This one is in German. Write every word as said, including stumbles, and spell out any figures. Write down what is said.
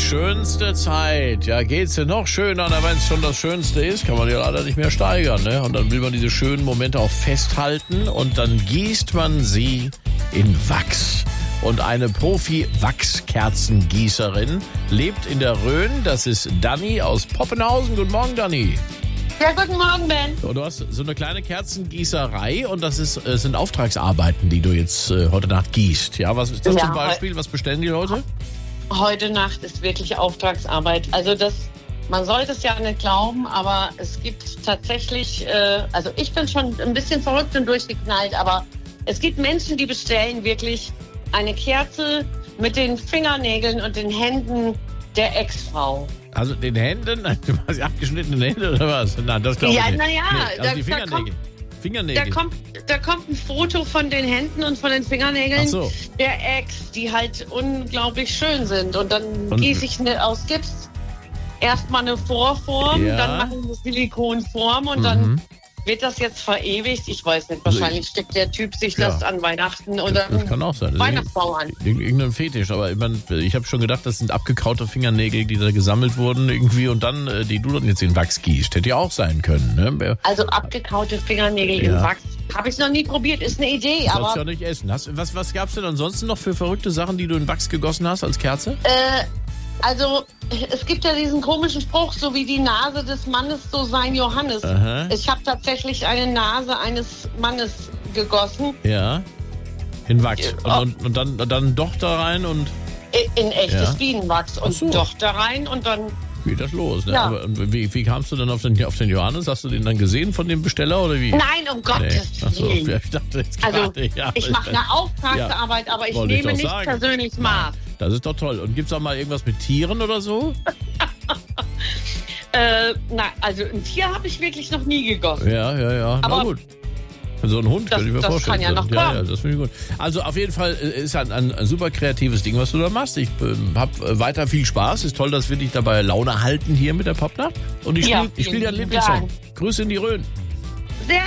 schönste Zeit. Ja, geht's dir noch schöner, wenn es schon das Schönste ist, kann man ja leider nicht mehr steigern, ne? Und dann will man diese schönen Momente auch festhalten und dann gießt man sie in Wachs. Und eine Profi-Wachskerzengießerin lebt in der Rhön. Das ist Dani aus Poppenhausen. Guten Morgen, Dani. Ja, guten Morgen, Ben. Und du hast so eine kleine Kerzengießerei und das ist, äh, sind Auftragsarbeiten, die du jetzt äh, heute Nacht gießt. Ja, was ist das Ja, zum Beispiel? Was bestellen die Leute? Heute Nacht ist wirklich Auftragsarbeit. Also das, man sollte es ja nicht glauben, aber es gibt tatsächlich, äh, also ich bin schon ein bisschen verrückt und durchgeknallt, aber es gibt Menschen, die bestellen wirklich eine Kerze mit den Fingernägeln und den Händen der Ex-Frau. Also den Händen, du hast abgeschnittene Hände oder was? Nein, das glaube ich Ja, nicht. naja, Nee, also da, die da, Fingernägel. kommt, Fingernägel. da, kommt, da kommt ein Foto von den Händen und von den Fingernägeln Ach so. der Ex, die halt unglaublich schön sind. Und dann Und- gieße ich ne, aus Gips erstmal eine Vorform, Ja. dann mache ich eine Silikonform und Mhm. dann wird das jetzt verewigt. Ich weiß nicht, Also wahrscheinlich ich- steckt der Typ sich Ja. das an Weihnachten oder Das kann auch sein. Das ist Weihnachtsbau an. irg- Irgendein Fetisch, aber ich, mein, ich habe schon gedacht, das sind abgekaute Fingernägel, die da gesammelt wurden irgendwie und dann, äh, die du dann jetzt in Wachs gießt. Hätte ja auch sein können, ne? Also abgekaute Fingernägel Ja. im Wachs. Habe ich noch nie probiert, ist eine Idee, Du sollst aber ja nicht essen. Hast, was was gab es denn ansonsten noch für verrückte Sachen, die du in Wachs gegossen hast als Kerze? Äh, also, es gibt ja diesen komischen Spruch, so wie die Nase des Mannes, so sein Johannes. Aha. Ich habe tatsächlich eine Nase eines Mannes gegossen, Ja. In Wachs. Ja. Und, und, und dann, und dann doch da rein und i- in echtes Ja. Bienenwachs. Und Ach so. doch da rein und dann, geht das los. Ne? Ja. Aber und wie, wie kamst du dann auf den, auf den Johannes? Hast du den dann gesehen von dem Besteller oder wie? nein, um Nee. Gottes Ach so, Willen. ja, ich dachte jetzt Also, gerade, ja, ich mache eine Auftragsarbeit, aber ich wollte ich nehme doch nicht sagen. persönlich Maß. Das ist doch toll. Und gibt's auch mal irgendwas mit Tieren oder so? Äh, na, also ein Tier habe ich wirklich noch nie gegossen. Ja, ja, ja. Na Aber gut. So ein Hund das- könnte ich mir das vorstellen. kann ja noch ja, kommen. ja, das finde ich gut. Also auf jeden Fall äh, ist ein, ein super kreatives Ding, was du da machst. Ich äh, habe weiter viel Spaß. Ist toll, dass wir dich dabei Laune halten hier mit der Popnacht. Und ich Ja, spiele ich spiel vielen dir einen lieben Lieblingssong. Dank. Grüße in die Rhön.